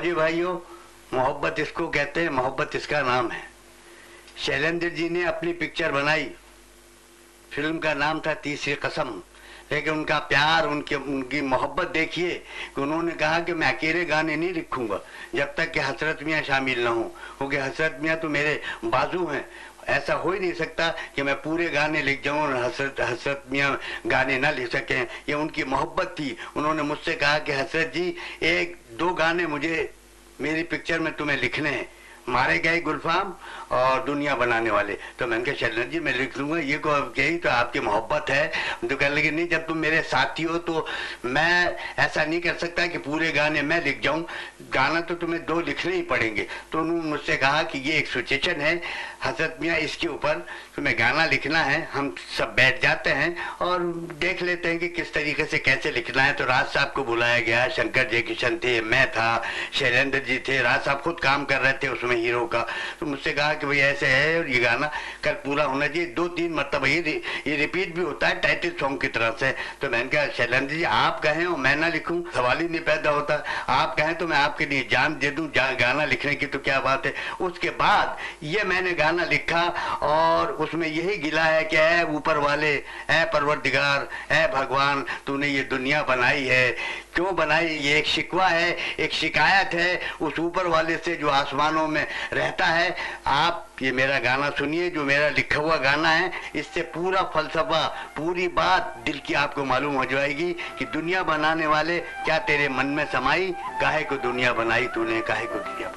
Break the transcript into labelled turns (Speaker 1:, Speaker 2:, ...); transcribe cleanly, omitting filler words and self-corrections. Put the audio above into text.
Speaker 1: फौजी भाइयों, मोहब्बत इसको कहते हैं, मोहब्बत इसका नाम है। शैलेंद्र जी ने अपनी पिक्चर बनाई, फिल्म का नाम था तीसरी कसम, लेकिन उनका प्यार, उनकी मोहब्बत देखिए कि उन्होंने कहा कि मैं अकेले गाने नहीं लिखूंगा जब तक कि हसरत मियाँ शामिल ना हो, क्योंकि हसरत मियाँ तो मेरे बाजू हैं। ऐसा हो ही नहीं सकता कि मैं पूरे गाने लिख जाऊं और हसरत मियाँ गाने ना लिख सकें। ये उनकी मोहब्बत थी। उन्होंने मुझसे कहा कि हसरत जी, एक दो गाने मुझे मेरी पिक्चर में तुम्हें लिखने हैं, मारे गए गुलफाम और दुनिया बनाने वाले। तो मैंने कहा शैलेंद्र जी मैं लिख लूंगा, ये यही तो आपकी मोहब्बत है। तो कहने लगे नहीं, जब तुम मेरे साथी हो तो मैं ऐसा नहीं कर सकता कि पूरे गाने मैं लिख जाऊं, गाना तो तुम्हें दो लिखने ही पड़ेंगे। तो उन्होंने मुझसे कहा कि ये एक सिचुएशन है हसरत मियाँ, इसके ऊपर तुम्हें गाना लिखना है। हम सब बैठ जाते हैं और देख लेते हैं कि किस तरीके से कैसे लिखना है। तो राज साहब को बुलाया गया, शंकर जयकिशन थे, मैं था, शैलेंद्र जी थे, राज साहब खुद काम कर रहे थे उसमें हीरो का। तो मुझसे कहा कि भाई ऐसे है और ये गाना कल पूरा होना चाहिए, 2-3 मरतबा ये रिपीट भी होता है टाइटल सॉन्ग की तरह से। तो मैंने कहा शैलेंद्र जी आप कहें और मैं ना लिखूं, सवाल ही नहीं पैदा होता। आप कहें तो मैं आपके लिए जान दे दूं गाना लिखने की, तो क्या बात है। उसके बाद ये मैंने गाना लिखा और उसमें यही गिला है कि ऐ ऊपर वाले, ऐ परवरदिगार, ऐ भगवान, तूने ये दुनिया बनाई है, क्यों बनाई। ये एक शिकवा है, एक शिकायत है उस ऊपर वाले से जो आसमानों में रहता है। आप ये मेरा गाना सुनिए, जो मेरा लिखा हुआ गाना है, इससे पूरा फलसफा, पूरी बात दिल की आपको मालूम हो जाएगी कि दुनिया बनाने वाले क्या तेरे मन में समाई, काहे को दुनिया बनाई तूने, काहे को दुनिया